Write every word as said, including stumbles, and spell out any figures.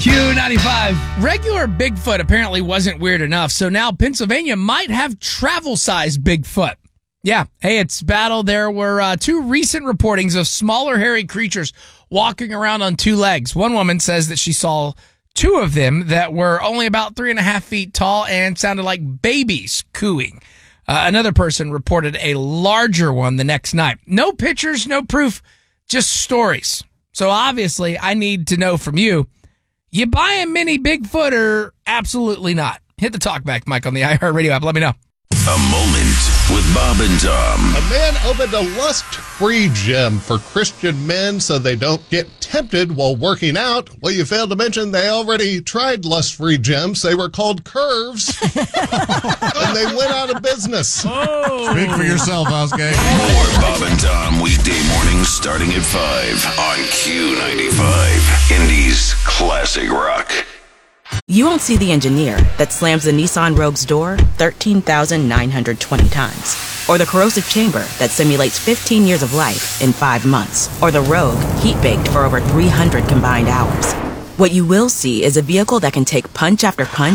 Q ninety-five. Regular Bigfoot apparently wasn't weird enough, so now Pennsylvania might have travel-sized Bigfoot. Yeah, hey, it's battle. There were uh, two recent reportings of smaller hairy creatures walking around on two legs. One woman says that she saw two of them that were only about three and a half feet tall and sounded like babies cooing. Uh, another person reported a larger one the next night. No pictures, no proof, just stories. So obviously, I need to know from you, you buying mini Bigfoot or absolutely not? Hit the talkback mic on the iHeartRadio app. Let me know. A moment with Bob and Tom. A man opened a lust-free gym for Christian men so they don't get tempted while working out. Well, you failed to mention they already tried lust-free gyms. They were called Curves, and they went out of business. Oh. Speak for yourself, Oskay. More Bob and Tom weekday mornings starting at five on Q ninety-five, Indy's classic rock. You won't see the engineer that slams the Nissan Rogue's door thirteen thousand nine hundred twenty times. Or the corrosive chamber that simulates fifteen years of life in five months. Or the Rogue heat-baked for over three hundred combined hours. What you will see is a vehicle that can take punch after punch